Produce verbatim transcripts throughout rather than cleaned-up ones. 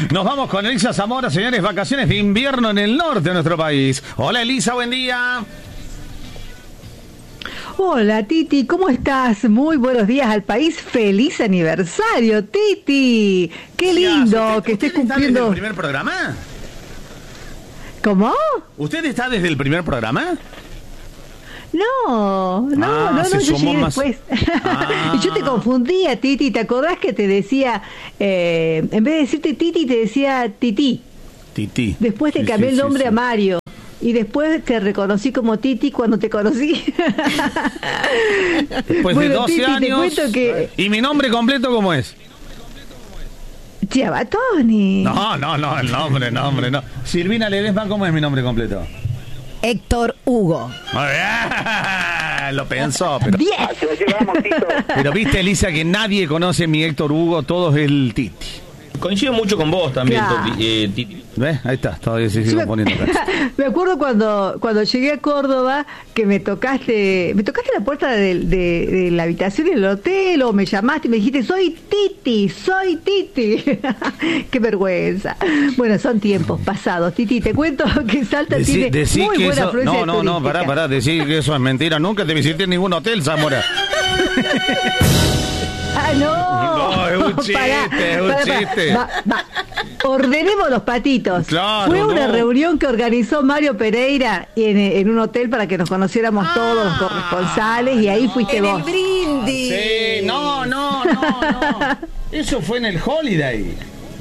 Nos vamos con Elisa Zamora, señores, vacaciones de invierno en el norte de nuestro país. Hola Elisa, buen día. Hola Titi, ¿cómo estás? Muy buenos días al país. ¡Feliz aniversario, Titi! ¡Qué lindo ¿Usted, que estés usted cumpliendo! ¿Está desde el primer programa? ¿Cómo? ¿Usted está desde el primer programa? No, no, Ah, no, se no, yo sumó llegué más. después. Ah. Yo te confundía, Titi. ¿Te acordás que te decía, eh, en vez de decirte Titi, te decía Titi? Titi. Después te Sí, cambié sí, el sí, nombre sí. a Mario. Y después te reconocí como Titi cuando te conocí. Después Bueno, de doce Titi, te años. cuento que- ¿Y mi nombre completo cómo es? Chiabatoni. No, no, no, el nombre, el nombre, no. Silvina Ledesma, ¿cómo es mi nombre completo? Héctor Hugo. Muy bien, lo pensó, pero... Diez. Pero viste, Elisa, que nadie conoce mi Héctor Hugo, todo es el Titi. Coincido mucho con vos también, Claro. Topi, eh, Titi. ¿Ves? Ahí está, todavía se Sí, sigue me, poniendo acá. me acuerdo cuando cuando llegué a Córdoba que me tocaste me tocaste la puerta de, de, de la habitación del hotel o me llamaste y me dijiste soy Titi, soy Titi. Qué vergüenza. Bueno, son tiempos pasados. Titi, te cuento que Salta Decí, tiene decí muy que buena eso... afluencia No, no, no, turística. pará, pará, decir que eso es mentira. Nunca te visité en ningún hotel, Zamora. Ah, no. No, es un chiste, Pará, es un pará, pará. chiste. Va, va. Ordenemos los patitos. Claro, Fue una no. reunión que organizó Mario Pereira en, en un hotel para que nos conociéramos todos los corresponsales y ahí fuiste En el vos. brindis. Sí, no, no, no, no. Eso fue en el Holiday.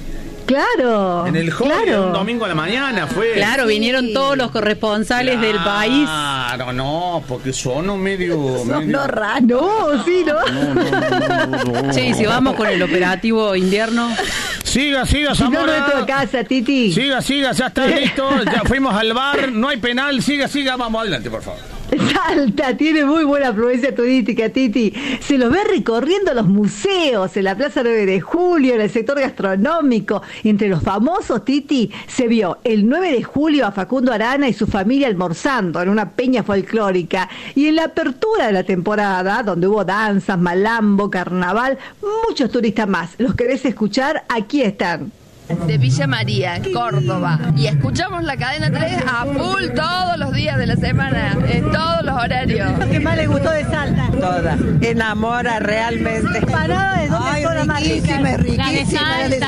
Claro. En el Holiday, claro. un domingo a la mañana fue. Claro, vinieron todos los corresponsales del país. Claro, no, porque sonó medio... medio... No, raro. No, sí, ¿no? No, no, no, no, no. Che, y si vamos con el operativo invierno. Siga, siga, Si no, no Zamora. entro a casa, Titi. Siga, siga, ya está listo. Ya fuimos al bar, no hay penal. Siga, siga, vamos adelante, por favor. Salta tiene muy buena afluencia turística, Titi. Se los ve recorriendo los museos, en la Plaza nueve de julio, en el sector gastronómico. Entre los famosos, Titi, se vio el nueve de julio a Facundo Arana y su familia almorzando en una peña folclórica. Y en la apertura de la temporada, donde hubo danzas, malambo, carnaval, muchos turistas más. ¿Los querés escuchar? Aquí están. De Villa María, Córdoba. Y escuchamos la cadena tres a full todos los días de la semana, en todos los horarios. ¿Qué más le gustó de Salta? Toda. Enamora realmente. ¿Empanada de dónde Ay, son las más riquísima, ricas? riquísima la de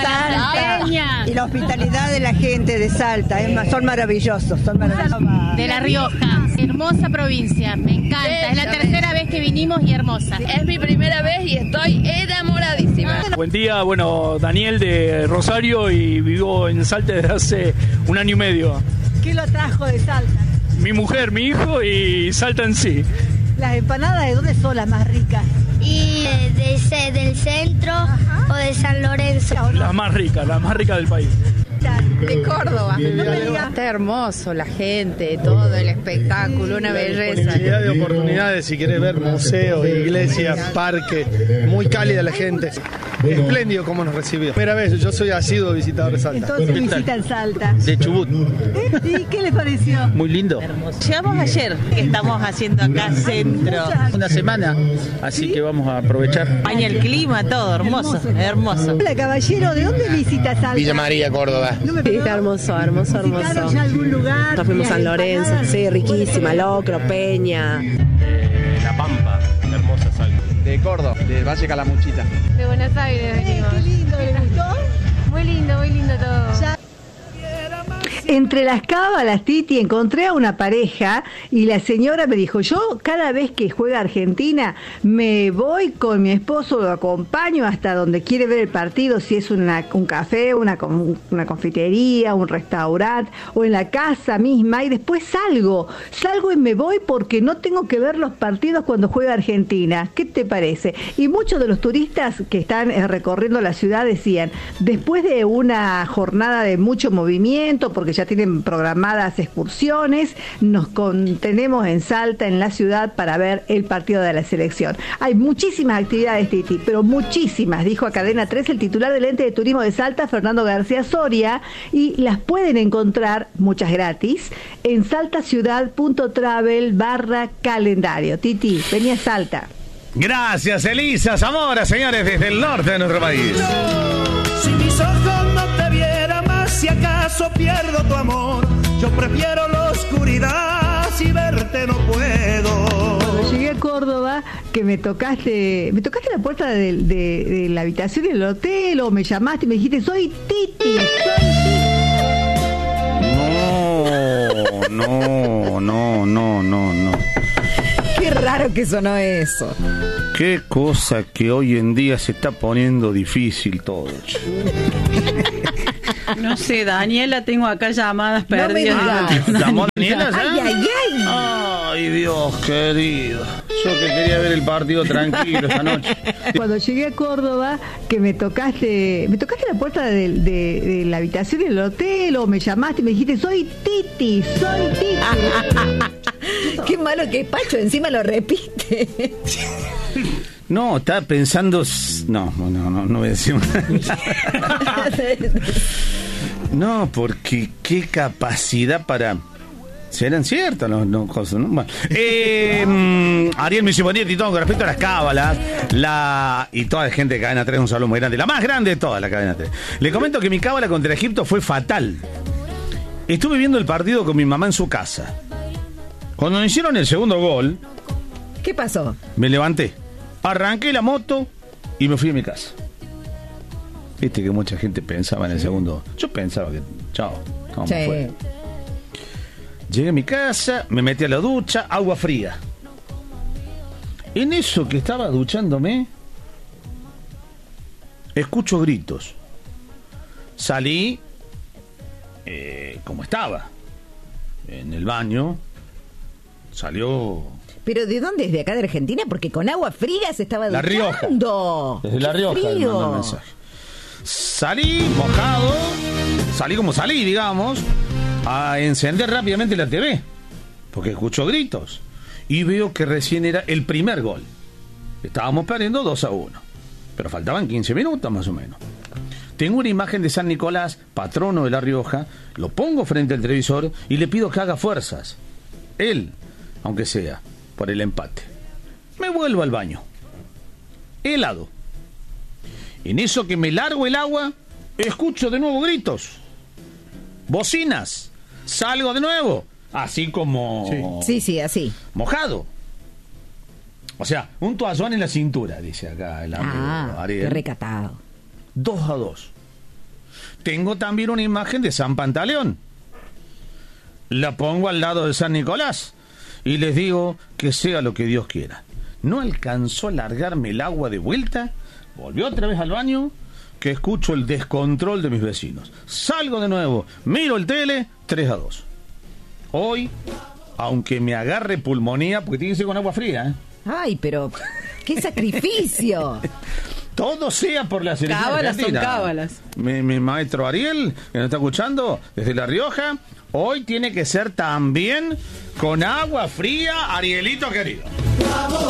Salta. Y la hospitalidad de la gente de Salta, es más, son maravillosos, son maravillosos. De La Rioja, hermosa provincia, me encanta, es la tercera vez que vinimos y hermosa. Es mi primera vez y estoy enamoradísima. Buen día, bueno, Daniel de Rosario y vivo en Salta desde hace un año y medio. ¿Qué lo trajo de Salta? Mi mujer, mi hijo y Salta en sí. ¿Las empanadas de dónde son las más ricas? Y de, de, del centro o de San Lorenzo. Las más ricas, las más ricas del país. De Córdoba. Está hermoso la gente, todo el espectáculo, una belleza. Cantidad de oportunidades, si querés ver museos, iglesias, parques, muy cálida la gente. Espléndido cómo nos recibió. Primera vez, yo soy asiduo visitador de Salta. Entonces visitan Salta. De Chubut. ¿Y qué les pareció? Muy lindo. Llegamos ayer, que estamos haciendo acá centro. Una semana, así que vamos a aprovechar. Baña el clima, todo, hermoso, hermoso. Hola, caballero, ¿de dónde visita Salta? Villa María, Córdoba. No me Sí, está hermoso, hermoso, hermoso. ¿Visitaron ya algún lugar? Nos fuimos a San Lorenzo, sí, riquísima, Locro, Peña. Eh, la Pampa, hermosa Salta. De Córdoba, de Valle Calamuchita. De Buenos Aires venimos. Qué lindo, ¿le gustó? Muy lindo, muy lindo todo. Ya. Entre las cábalas, Titi, encontré a una pareja y la señora me dijo, yo cada vez que juega Argentina me voy con mi esposo, lo acompaño hasta donde quiere ver el partido, si es una, un café, una, una confitería, un restaurante o en la casa misma y después salgo, salgo y me voy porque no tengo que ver los partidos cuando juega Argentina. ¿Qué te parece? Y muchos de los turistas que están eh, recorriendo la ciudad decían, después de una jornada de mucho movimiento, porque ya tienen programadas excursiones, nos contenemos en Salta, en la ciudad, para ver el partido de la selección. Hay muchísimas actividades, Titi, pero muchísimas, dijo a Cadena tres el titular del ente de turismo de Salta, Fernando García Soria, y las pueden encontrar, muchas gratis, en saltaciudad.travel barra calendario. Titi, vení a Salta. Gracias, Elisa Zamora, señores, desde el norte de nuestro país. Si mis ojos no te vieran acaso pierdo tu amor. Yo prefiero la oscuridad, si verte no puedo. Cuando llegué a Córdoba, que me tocaste, me tocaste la puerta de, de, de la habitación del hotel, o me llamaste y me dijiste, soy Titi, soy No, no, no, no, no, no. Qué raro que sonó eso. Qué cosa que hoy en día se está poniendo difícil todo. No sé, Daniela, tengo acá llamadas No me perdidas. digas. ¿Llamó Daniela ya? Ay, ay, ay. Ay, Dios querido. Yo que quería ver el partido tranquilo esta noche. Cuando llegué a Córdoba, que me tocaste, me tocaste la puerta de, de, de la habitación del hotel, o me llamaste y me dijiste, soy Titi, soy Titi. Qué malo que es Pacho, encima lo repite. No, estaba pensando... No, no, no, no voy a decir nada. No, porque qué capacidad para... ¿Serán ciertas las no, cosas? ¿No? Bueno, eh, mm, Ariel me dice, buen día, Titón, con respecto a las cábalas, la y toda la gente de Cadena tres, un saludo muy grande, la más grande de toda la Cadena tres. Le comento que mi cábala contra Egipto fue fatal. Estuve viendo el partido con mi mamá en su casa. Cuando me hicieron el segundo gol... ¿Qué pasó? Me levanté, arranqué la moto y me fui a mi casa. Viste que mucha gente pensaba en el segundo. Yo pensaba que, chao, ¿cómo Sí. fue? Llegué a mi casa, me metí a la ducha, agua fría. En eso que estaba duchándome, escucho gritos. Salí eh, como estaba, en el baño. Salió... ¿Pero de dónde es? ¿De acá de Argentina? Porque con agua fría se estaba La Rioja. duchando. Desde La ¡Qué Rioja me frío! mandó el mensaje. Salí mojado, salí como salí, digamos, a encender rápidamente la T V, porque escucho gritos y veo que recién era el primer gol. Estábamos perdiendo dos a uno, pero faltaban quince minutos más o menos. Tengo una imagen de San Nicolás, patrono de La Rioja, lo pongo frente al televisor y le pido que haga fuerzas. Él, aunque sea, por el empate. Me vuelvo al baño. Helado. En eso que me largo el agua, escucho de nuevo gritos. Bocinas. Salgo de nuevo. Así como... Sí, sí, así. Mojado. O sea, un toallón en la cintura, dice acá el amigo Ah, Ariel. qué recatado. Dos a dos. Tengo también una imagen de San Pantaleón. La pongo al lado de San Nicolás y les digo que sea lo que Dios quiera. No alcanzó a largarme el agua de vuelta, volvió otra vez al baño, que escucho el descontrol de mis vecinos. Salgo de nuevo, miro el tele, tres a dos. Hoy, aunque me agarre pulmonía, porque tiene que ser con agua fría, ¿eh? Ay, pero qué sacrificio. Todo sea por la selección Cábalas son argentina. cábalas. Mi, mi maestro Ariel, que nos está escuchando desde La Rioja, hoy tiene que ser también con agua fría, Arielito querido.